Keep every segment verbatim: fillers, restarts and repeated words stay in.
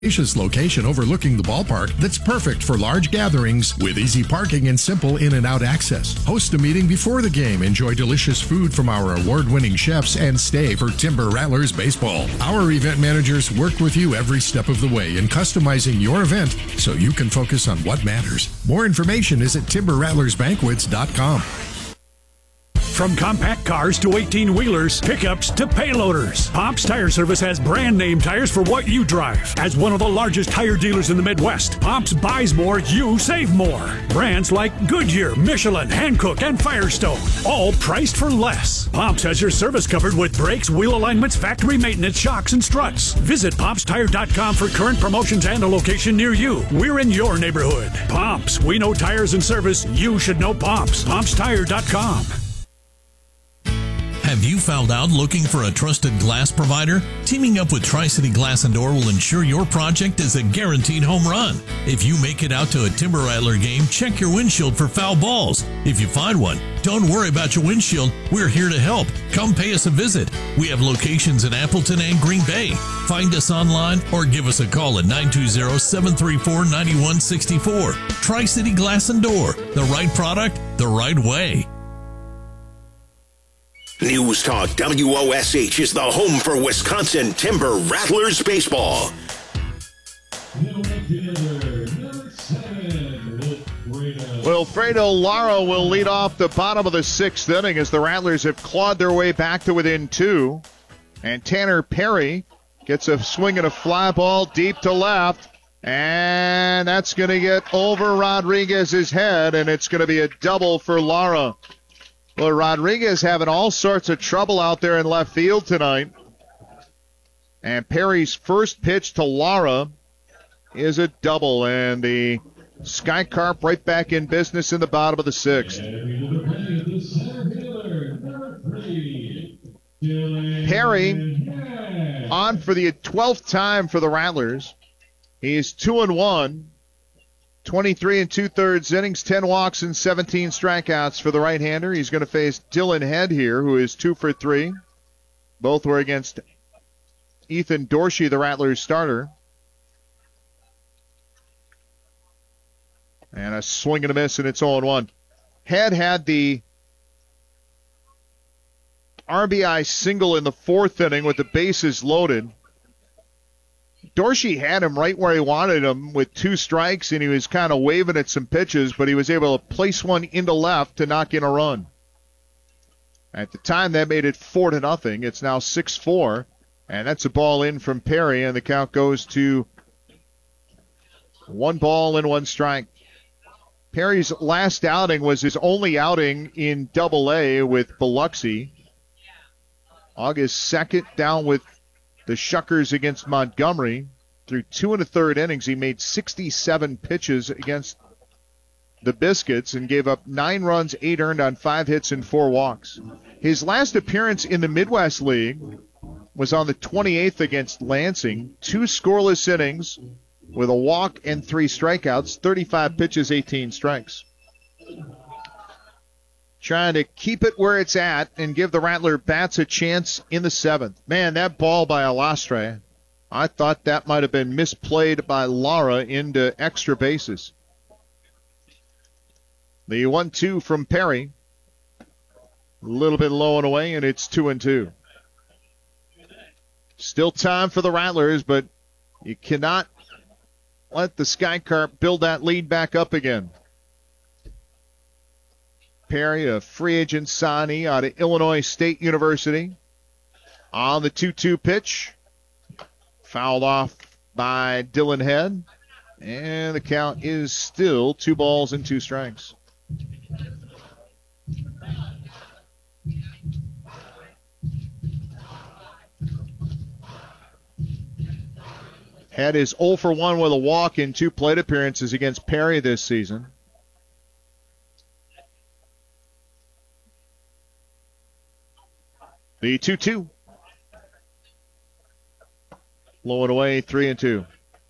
Spacious location overlooking the ballpark that's perfect for large gatherings with easy parking and simple in and out access. Host a meeting before the game, enjoy delicious food from our award-winning chefs, and stay for Timber Rattlers baseball. Our event managers work with you every step of the way in customizing your event so you can focus on what matters. More information is at timber rattlers banquets dot com. From compact cars to eighteen-wheelers, pickups to payloaders, Pops Tire Service has brand name tires for what you drive. As one of the largest tire dealers in the Midwest, Pops buys more, you save more. Brands like Goodyear, Michelin, Hankook, and Firestone, all priced for less. Pops has your service covered with brakes, wheel alignments, factory maintenance, shocks, and struts. Visit pops tire dot com for current promotions and a location near you. We're in your neighborhood. Pops, we know tires and service. You should know Pops. pops tire dot com. Have you found out looking for a trusted glass provider? Teaming up with Tri-City Glass and Door will ensure your project is a guaranteed home run. If you make it out to a Timber Rattler game, check your windshield for foul balls. If you find one, don't worry about your windshield. We're here to help. Come pay us a visit. We have locations in Appleton and Green Bay. Find us online or give us a call at nine two zero, seven three four, nine one six four. Tri-City Glass and Door. The right product, the right way. News Talk W O S H is the home for Wisconsin Timber Rattlers baseball. Wilfredo Lara will lead off the bottom of the sixth inning as the Rattlers have clawed their way back to within two. And Tanner Perry gets a swing and a fly ball deep to left. And that's going to get over Rodriguez's head, and it's going to be a double for Lara. Well, Rodriguez having all sorts of trouble out there in left field tonight. And Perry's first pitch to Lara is a double, and the Sky Carp right back in business in the bottom of the sixth. Perry on for the twelfth time for the Rattlers. He's two and one. twenty-three and two-thirds innings, ten walks and seventeen strikeouts for the right-hander. He's going to face Dylan Head here, who is two for three. Both were against Ethan Dorsey, the Rattlers starter. And a swing and a miss, and it's oh and one. Head had the R B I single in the fourth inning with the bases loaded. Dorsey had him right where he wanted him with two strikes, and he was kind of waving at some pitches, but he was able to place one into left to knock in a run. At the time, that made it four to nothing. It's now six four, and that's a ball in from Perry, and the count goes to one ball and one strike. Perry's last outing was his only outing in Double A with Biloxi. August second, down with the Shuckers against Montgomery. Through two and a third innings, he made sixty-seven pitches against the Biscuits and gave up nine runs, eight earned on five hits and four walks. His last appearance in the Midwest League was on the twenty-eighth against Lansing. Two scoreless innings with a walk and three strikeouts, thirty-five pitches, eighteen strikes. Trying to keep it where it's at and give the Rattler bats a chance in the seventh. Man, that ball by Alastre, I thought that might have been misplayed by Lara into extra bases. The one two from Perry. A little bit low and away, and it's two and two. Still time for the Rattlers, but you cannot let the Sky Carp build that lead back up again. Perry, a free agent signee out of Illinois State University. On the two two pitch. Fouled off by Dylan Head. And the count is still two balls and two strikes. Head is oh for one with a walk in two plate appearances against Perry this season. The two two. Low and away, three and two.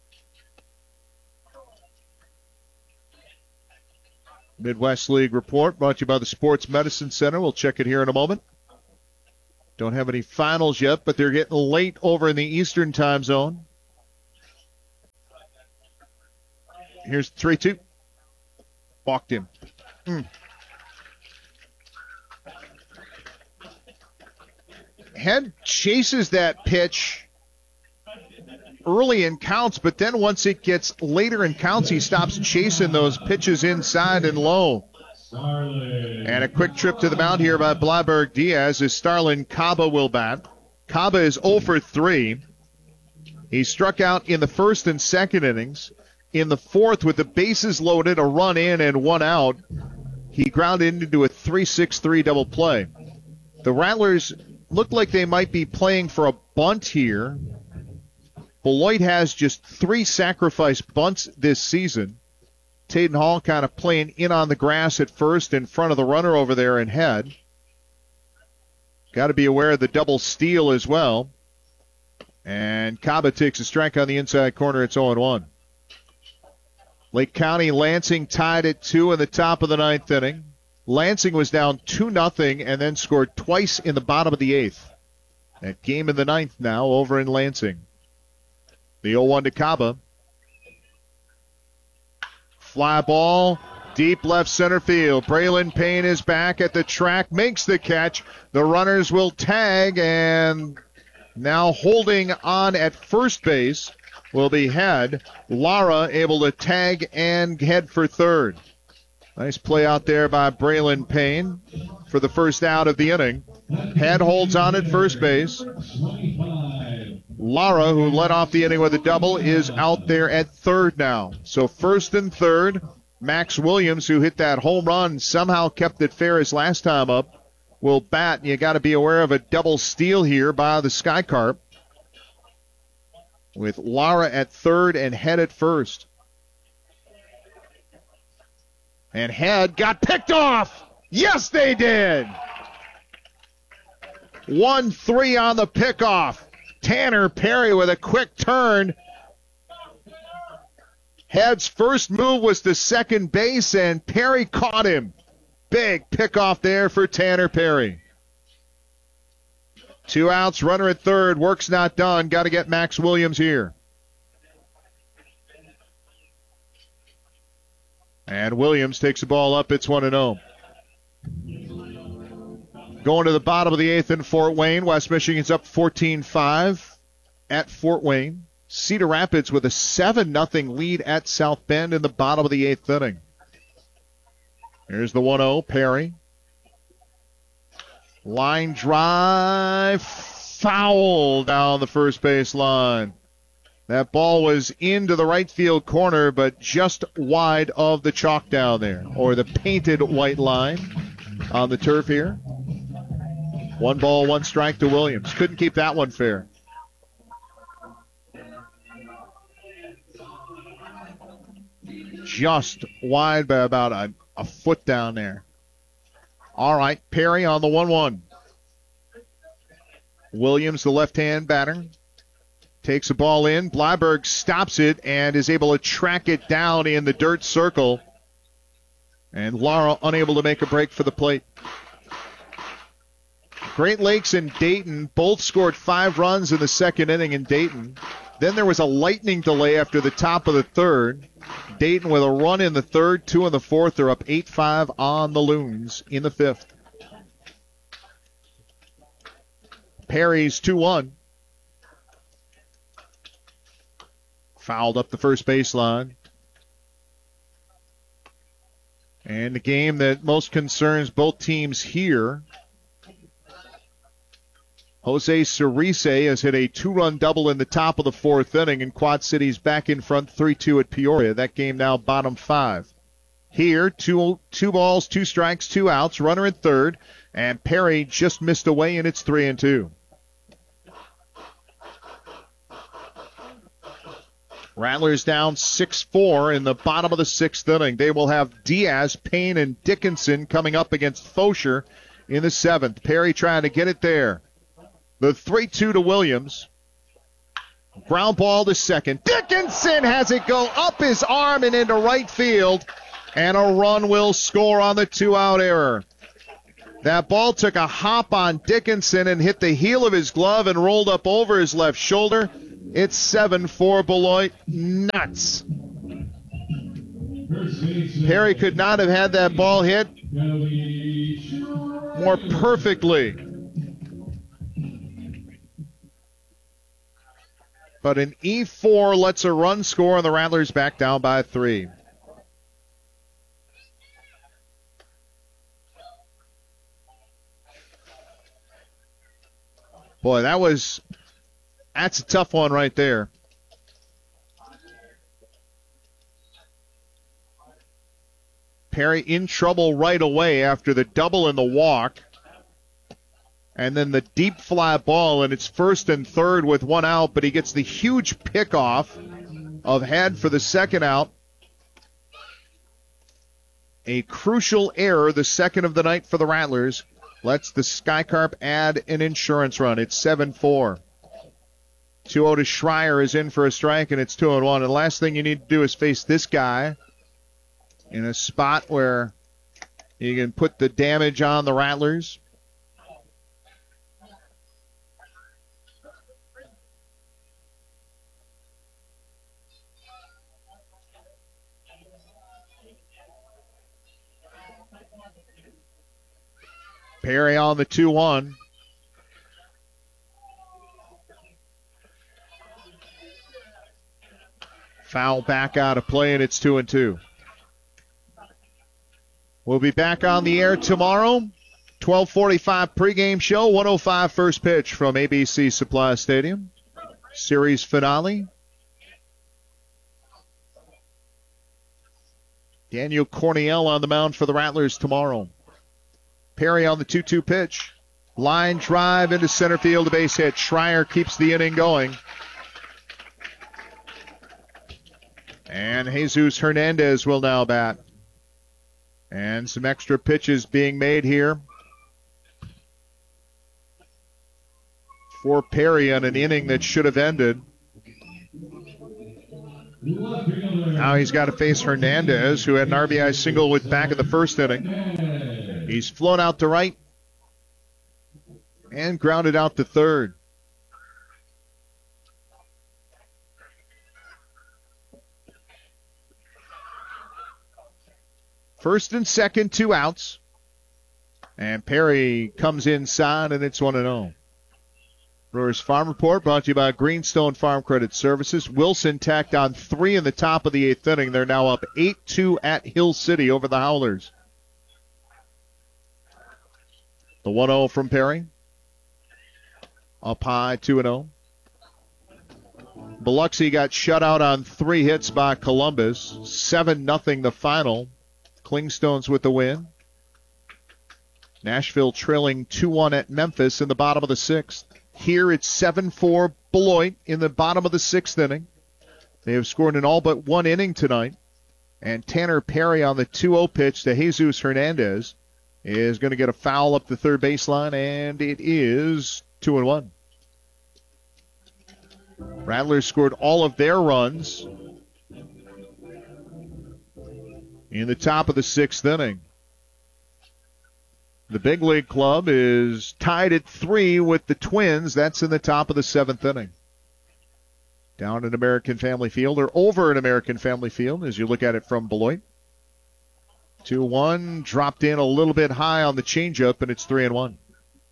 Midwest League report brought to you by the Sports Medicine Center. We'll check it here in a moment. Don't have any finals yet, but they're getting late over in the Eastern time zone. Here's three two. Walked him. Mm. Head chases that pitch early in counts, but then once it gets later in counts, he stops chasing those pitches inside and low. And a quick trip to the mound here by Blyberg Diaz as Starlin Caba will bat. Caba is oh for three. He struck out in the first and second innings. In the fourth, with the bases loaded, a run in and one out, he grounded into a three six three double play. The Rattlers look like they might be playing for a bunt here. Beloit has just three sacrifice bunts this season. Taden Hall kind of playing in on the grass at first in front of the runner over there in head. Got to be aware of the double steal as well. And Caba takes a strike on the inside corner. It's oh one. Lake County Lansing tied at two in the top of the ninth inning. Lansing was down two nothing and then scored twice in the bottom of the eighth. That game in the ninth now over in Lansing. The oh one to Caba. Fly ball, deep left center field. Braylon Payne is back at the track, makes the catch. The runners will tag, and now holding on at first base will be Head. Lara able to tag and head for third. Nice play out there by Braylon Payne for the first out of the inning. Head holds on at first base. Lara, who led off the inning with a double, is out there at third now. So first and third, Max Williams, who hit that home run, somehow kept it fair his last time up, will bat. You got to be aware of a double steal here by the Skycarp, with Lara at third and Head at first. And Head got picked off. Yes, they did. one three on the pickoff. Tanner Perry with a quick turn. Head's first move was to second base, and Perry caught him. Big pickoff there for Tanner Perry. Two outs, runner at third. Work's not done. Got to get Max Williams here. And Williams takes the ball up. It's one and oh. Going to the bottom of the eighth in Fort Wayne. West Michigan's up fourteen five at Fort Wayne. Cedar Rapids with a seven nothing lead at South Bend in the bottom of the eighth inning. Here's the one oh, Perry. Line drive, foul down the first base line. That ball was into the right field corner, but just wide of the chalk down there, or the painted white line on the turf here. One ball, one strike to Williams. Couldn't keep that one fair. Just wide by about a, a foot down there. All right, Perry on the one one. Williams, the left-hand batter, takes the ball in. Blyberg stops it and is able to track it down in the dirt circle. And Lara unable to make a break for the plate. Great Lakes and Dayton both scored five runs in the second inning in Dayton. Then there was a lightning delay after the top of the third. Dayton with a run in the third, two in the fourth. They're up eight five on the Loons in the fifth. Perry's two one. Fouled up the first baseline. And the game that most concerns both teams here, Jose Cerise has hit a two-run double in the top of the fourth inning, and Quad City's back in front three two at Peoria. That game now bottom five. Here, two, two balls, two strikes, two outs, runner at third, and Perry just missed away, and it's three and two. Rattlers down six four in the bottom of the sixth inning. They will have Diaz, Payne, and Dickinson coming up against Fosher in the seventh. Perry trying to get it there. The three two to Williams. Ground ball to second. Dickinson has it go up his arm and into right field. And a run will score on the two-out error. That ball took a hop on Dickinson and hit the heel of his glove and rolled up over his left shoulder. It's seven four Beloit. Nuts. Perry could not have had that ball hit more perfectly. But an E four lets a run score, and the Rattlers back down by three. Boy, that was, that's a tough one right there. Perry in trouble right away after the double and the walk. And then the deep fly ball, and it's first and third with one out, but he gets the huge pickoff of Head for the second out. A crucial error, the second of the night for the Rattlers. Lets the Skycarp add an insurance run. It's seven four. two oh to Schreier is in for a strike, and it's two and one. And the last thing you need to do is face this guy in a spot where you can put the damage on the Rattlers. Perry on the two one. Foul back out of play, and it's two and two. We'll be back on the air tomorrow. twelve forty-five pregame show, one oh five first pitch from A B C Supply Stadium. Series finale. Daniel Corniel on the mound for the Rattlers tomorrow. Perry on the two two pitch. Line drive into center field, a base hit. Schreier keeps the inning going. And Jesus Hernandez will now bat. And some extra pitches being made here for Perry on an inning that should have ended. Now he's got to face Hernandez, who had an R B I single with back of the first inning. He's flown out to right and grounded out to third. First and second, two outs. And Perry comes inside, and it's one and oh. Brewers Farm Report brought to you by Greenstone Farm Credit Services. Wilson tacked on three in the top of the eighth inning. They're now up eight two at Hill City over the Howlers. The one oh from Perry. Up high, two and oh. Biloxi got shut out on three hits by Columbus. seven nothing the final. Clingstones with the win. Nashville trailing two one at Memphis in the bottom of the sixth. Here it's seven four Beloit in the bottom of the sixth inning. They have scored in all but one inning tonight. And Tanner Perry on the two oh pitch to Jesus Hernandez is going to get a foul up the third baseline, and it is two and one. Rattlers scored all of their runs in the top of the sixth inning. The big league club is tied at three with the Twins. That's in the top of the seventh inning. Down at American Family Field, or over at American Family Field as you look at it from Beloit. two one, dropped in a little bit high on the changeup, and it's three and one.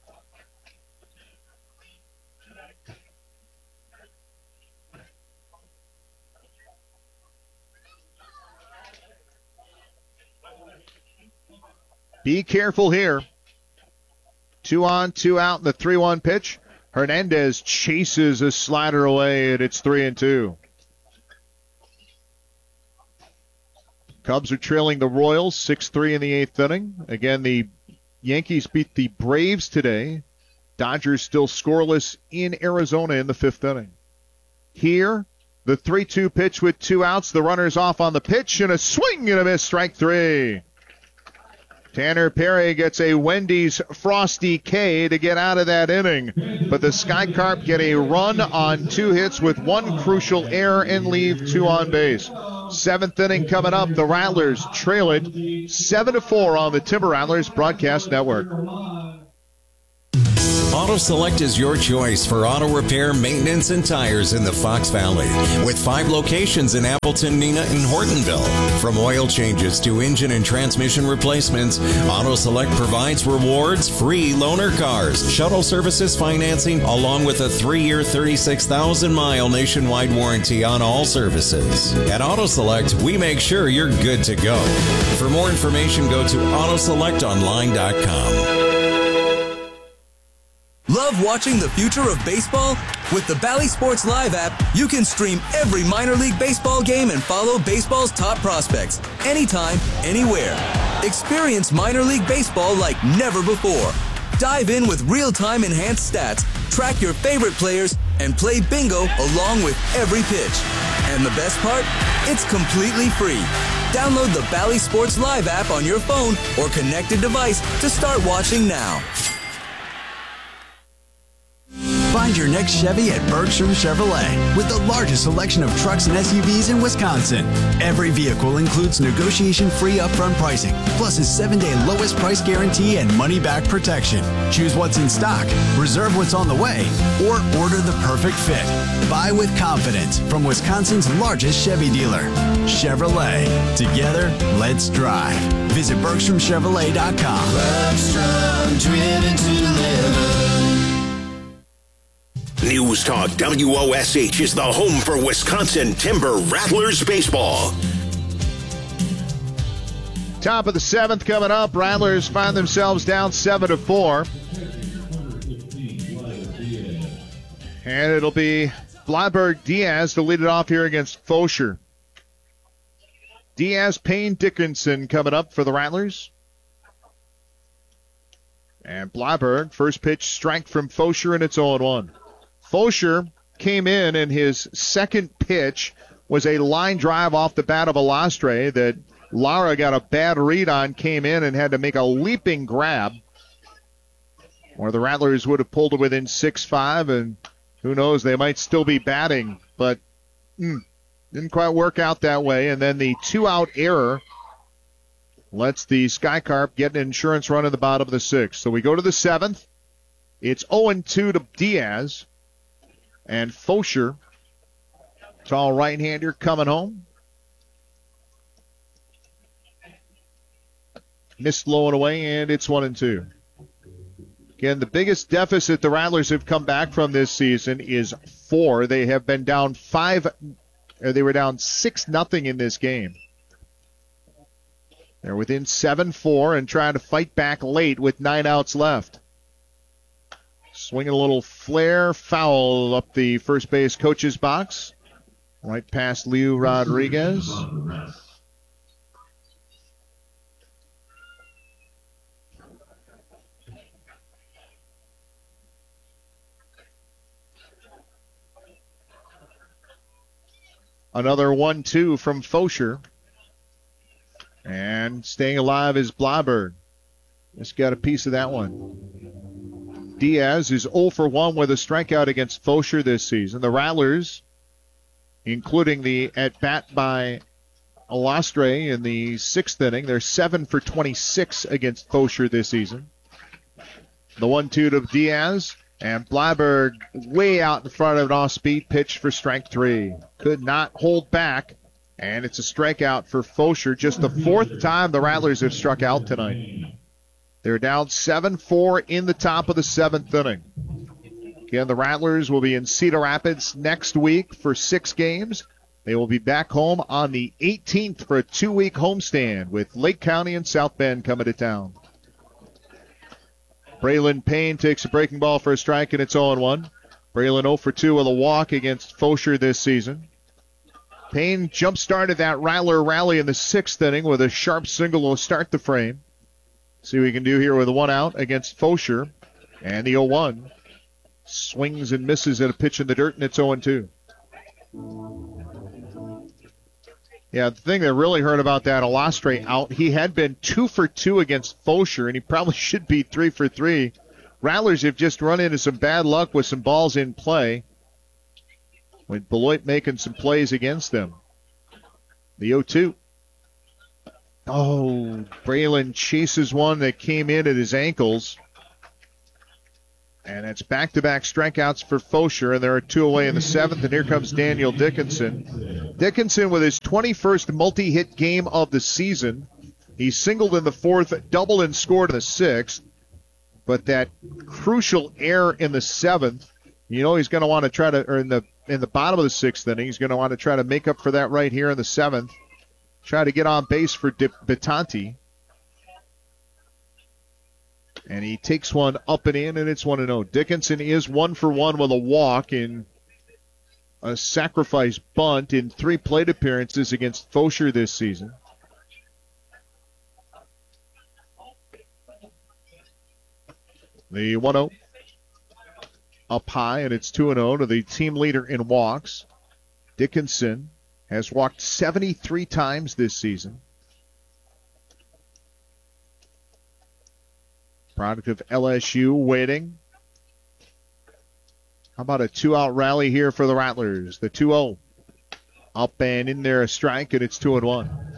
Be careful here. Two on, two out in the three one pitch. Hernandez chases a slider away, and it's three and two. Cubs are trailing the Royals six three in the eighth inning. Again, the Yankees beat the Braves today. Dodgers still scoreless in Arizona in the fifth inning. Here, the three two pitch with two outs. The runner's off on the pitch, and a swing and a miss, strike three. Tanner Perry gets a Wendy's Frosty K to get out of that inning. But the Skycarp get a run on two hits with one crucial error and leave two on base. Seventh inning coming up. The Rattlers trail it seven to four on the Timber Rattlers Broadcast Network. Auto Select is your choice for auto repair, maintenance, and tires in the Fox Valley. With five locations in Appleton, Neenah, and Hortonville. From oil changes to engine and transmission replacements, Auto Select provides rewards, free loaner cars, shuttle services financing, along with a three-year, thirty-six thousand mile nationwide warranty on all services. At Auto Select, we make sure you're good to go. For more information, go to auto select online dot com. Love watching the future of baseball? With the Bally Sports Live app, you can stream every minor league baseball game and follow baseball's top prospects anytime, anywhere. Experience minor league baseball like never before. Dive in with real-time enhanced stats, track your favorite players, and play bingo along with every pitch. And the best part? It's completely free. Download the Bally Sports Live app on your phone or connected device to start watching now. Find your next Chevy at Bergstrom Chevrolet with the largest selection of trucks and S U Vs in Wisconsin. Every vehicle includes negotiation-free upfront pricing, plus a seven-day lowest price guarantee and money-back protection. Choose what's in stock, reserve what's on the way, or order the perfect fit. Buy with confidence from Wisconsin's largest Chevy dealer, Chevrolet. Together, let's drive. Visit Bergstrom Chevrolet dot com. Bergstrom, driven to deliver. News Talk W O S H is the home for Wisconsin Timber Rattlers baseball. Top of the seventh coming up. Rattlers find themselves down seven to four. And it'll be Blyberg Diaz to lead it off here against Fosher. Diaz, Payne, Dickinson coming up for the Rattlers. And Blyberg, first pitch strike from Fosher, and it's oh one. Fosher came in, and his second pitch was a line drive off the bat of Alastre that Lara got a bad read on, came in and had to make a leaping grab. Or the Rattlers would have pulled it within six five, and who knows, they might still be batting. But mm, didn't quite work out that way. And then the two-out error lets the Sky Carp get an insurance run in the bottom of the sixth. So we go to the seventh. It's oh two to Diaz. And Fosher, tall right-hander, coming home. Missed low and away, and it's one and two. Again, the biggest deficit the Rattlers have come back from this season is four. They have been down five, or they were down six nothing in this game. They're within seven four and trying to fight back late with nine outs left. Swinging a little flare, foul up the first base coach's box. Right past Leo Rodriguez. Another one two from Fosher. And staying alive is Blyberg. Just got a piece of that one. Diaz is oh for one with a strikeout against Fosher this season. The Rattlers, including the at-bat by Alastre in the sixth inning, they're seven for twenty-six against Fosher this season. The one two to Diaz, and Blyberg way out in front of an off-speed pitch for strike three. Could not hold back, and it's a strikeout for Fosher. Just the fourth time the Rattlers have struck out tonight. They're down seven four in the top of the seventh inning. Again, the Rattlers will be in Cedar Rapids next week for six games. They will be back home on the eighteenth for a two-week homestand with Lake County and South Bend coming to town. Braylon Payne takes a breaking ball for a strike, and it's oh one. Braylon oh for two with a walk against Fosher this season. Payne jump-started that Rattler rally in the sixth inning with a sharp single to start the frame. See what we can do here with a one out against Fosher. And the oh one swings and misses at a pitch in the dirt, and it's oh two. Yeah, the thing that really hurt about that Alastre out, he had been two for two against Fosher, and he probably should be three for three. Rattlers have just run into some bad luck with some balls in play, with Beloit making some plays against them. The oh two. Oh, Braylon chases one that came in at his ankles. And it's back-to-back strikeouts for Fosher, and there are two away in the seventh, and here comes Daniel Dickinson. Dickinson with his twenty-first multi-hit game of the season. He singled in the fourth, doubled and scored in the sixth. But that crucial error in the seventh, you know he's going to want to try to, or in the in the bottom of the sixth inning, he's going to want to try to make up for that right here in the seventh. Try to get on base for Di- Bittanti. And he takes one up and in, and it's one and oh. Dickinson is one for one with a walk in a sacrifice bunt in three plate appearances against Fosher this season. The one oh up high, and it's two and oh to the team leader in walks. Dickinson has walked seventy-three times this season. Product of L S U waiting. How about a two-out rally here for the Rattlers? The two oh. Up and in there, a strike, and it's two and one.